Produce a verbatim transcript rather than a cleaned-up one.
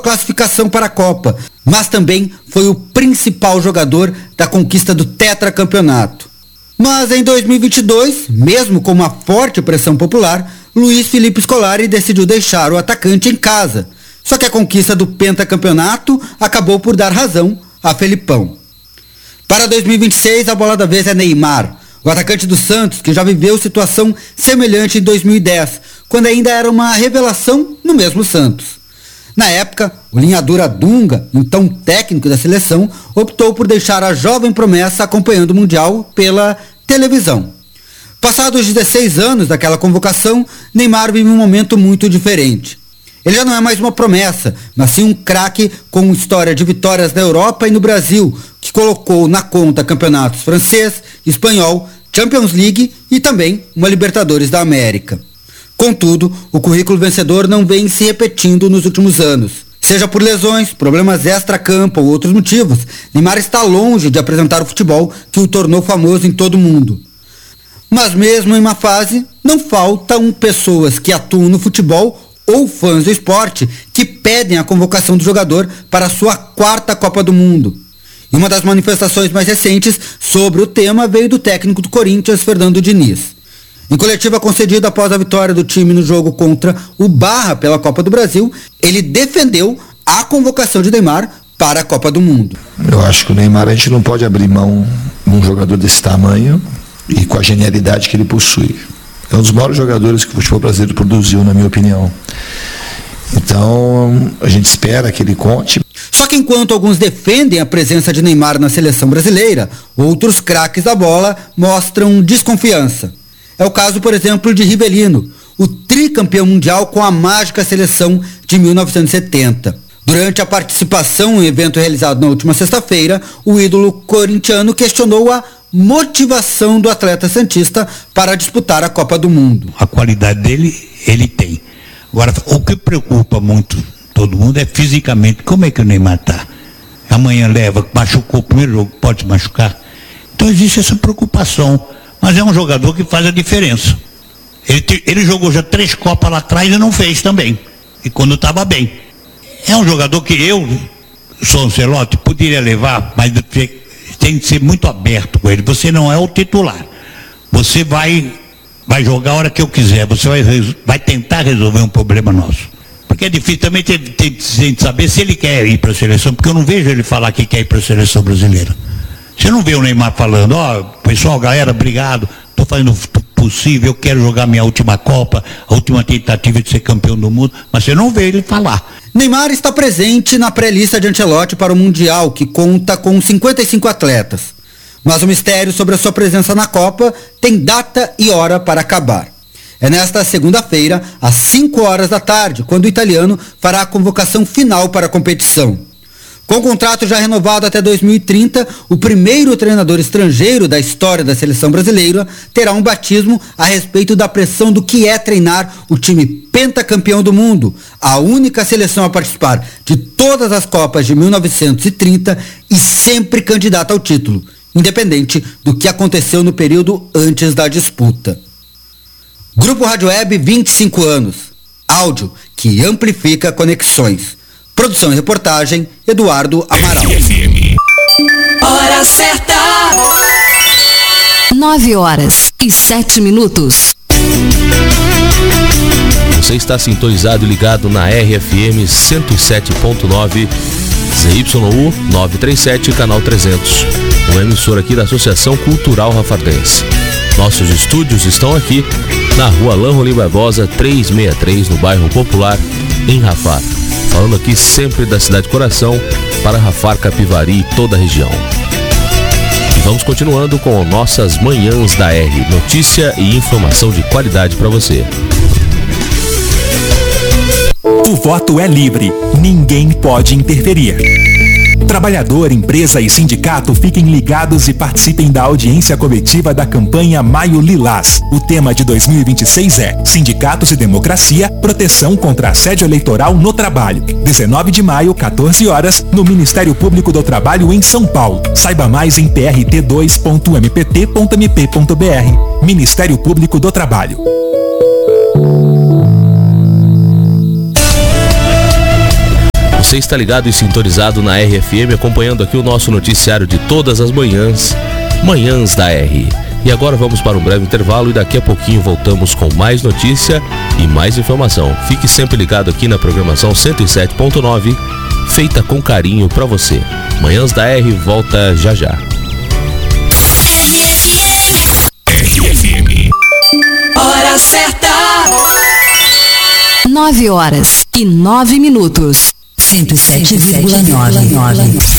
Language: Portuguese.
classificação para a Copa, mas também foi o principal jogador da conquista do tetracampeonato. Mas em dois mil e vinte e dois, mesmo com uma forte pressão popular, Luiz Felipe Scolari decidiu deixar o atacante em casa. Só que a conquista do pentacampeonato acabou por dar razão a Felipão. Para dois mil e vinte e seis, a bola da vez é Neymar, o atacante do Santos, que já viveu situação semelhante em dois mil e dez, quando ainda era uma revelação no mesmo Santos. Na época, o linha dura Dunga, então técnico da seleção, optou por deixar a jovem promessa acompanhando o Mundial pela televisão. Passados dezesseis anos daquela convocação, Neymar vive um momento muito diferente. Ele já não é mais uma promessa, mas sim um craque com história de vitórias na Europa e no Brasil, que colocou na conta campeonatos francês, espanhol, Champions League e também uma Libertadores da América. Contudo, o currículo vencedor não vem se repetindo nos últimos anos. Seja por lesões, problemas extra-campo ou outros motivos, Neymar está longe de apresentar o futebol que o tornou famoso em todo o mundo. Mas mesmo em uma fase, não faltam pessoas que atuam no futebol ou fãs do esporte que pedem a convocação do jogador para a sua quarta Copa do Mundo. E uma das manifestações mais recentes sobre o tema veio do técnico do Corinthians, Fernando Diniz. Em coletiva concedida após a vitória do time no jogo contra o Barra pela Copa do Brasil, ele defendeu a convocação de Neymar para a Copa do Mundo. Eu acho que o Neymar, a gente não pode abrir mão de um jogador desse tamanho e com a genialidade que ele possui. É um dos maiores jogadores que o futebol brasileiro produziu, na minha opinião. Então, a gente espera que ele conte. Só que enquanto alguns defendem a presença de Neymar na seleção brasileira, outros craques da bola mostram desconfiança. É o caso, por exemplo, de Rivelino, o tricampeão mundial com a mágica seleção de mil novecentos e setenta. Durante a participação em evento realizado na última sexta-feira, o ídolo corintiano questionou a motivação do atleta santista para disputar a Copa do Mundo. A qualidade dele, ele tem. Agora, o que preocupa muito todo mundo é fisicamente. Como é que o Neymar está? Amanhã leva, machucou o primeiro jogo, pode machucar. Então existe essa preocupação. Mas é um jogador que faz a diferença. Ele, ele jogou já três Copas lá atrás e não fez também. E quando estava bem. É um jogador que eu, sou Ancelotti, poderia levar, mas tem que ser muito aberto com ele. Você não é o titular. Você vai, vai jogar a hora que eu quiser. Você vai, vai tentar resolver um problema nosso. Porque é difícil também ter, ter, ter, saber se ele quer ir para a seleção, porque eu não vejo ele falar que quer ir para a seleção brasileira. Você não vê o Neymar falando, ó, oh, pessoal, galera, obrigado, estou fazendo o possível, eu quero jogar minha última Copa, a última tentativa de ser campeão do mundo, mas você não vê ele falar. Neymar está presente na pré-lista de Ancelotti para o Mundial, que conta com cinquenta e cinco atletas. Mas o mistério sobre a sua presença na Copa tem data e hora para acabar. É nesta segunda-feira, às cinco horas da tarde, quando o italiano fará a convocação final para a competição. Com o contrato já renovado até dois mil e trinta, o primeiro treinador estrangeiro da história da seleção brasileira terá um batismo a respeito da pressão do que é treinar o time pentacampeão do mundo, a única seleção a participar de todas as Copas de mil novecentos e trinta e sempre candidata ao título, independente do que aconteceu no período antes da disputa. Grupo Rádio Web, vinte e cinco anos. Áudio que amplifica conexões. Produção e reportagem, Eduardo Amaral. Hora certa. Nove horas e sete minutos. Você está sintonizado e ligado na R F M cento e sete ponto nove, Z Y U novecentos e trinta e sete, canal trezentos. Uma emissora aqui da Associação Cultural Rafardense. Nossos estúdios estão aqui na rua Alain Rolim Barbosa, trezentos e sessenta e três, no bairro Popular, em Rafar. Falando aqui sempre da cidade coração para Rafar, Capivari e toda a região. E vamos continuando com nossas manhãs da R. Notícia e informação de qualidade para você. O voto é livre. Ninguém pode interferir. Trabalhador, empresa e sindicato, fiquem ligados e participem da audiência coletiva da campanha Maio Lilás. O tema de dois mil e vinte e seis é Sindicatos e Democracia, Proteção contra Assédio Eleitoral no Trabalho. dezenove de maio, quatorze horas, no Ministério Público do Trabalho em São Paulo. Saiba mais em p r t dois ponto m p t ponto m p ponto b r. Ministério Público do Trabalho. Você está ligado e sintonizado na R F M, acompanhando aqui o nosso noticiário de todas as manhãs, Manhãs da R. E agora vamos para um breve intervalo e daqui a pouquinho voltamos com mais notícia e mais informação. Fique sempre ligado aqui na programação cento e sete ponto nove, feita com carinho para você. Manhãs da R volta já já. R F M. Hora certa. Nove horas e nove minutos. cento e sete vírgula nove.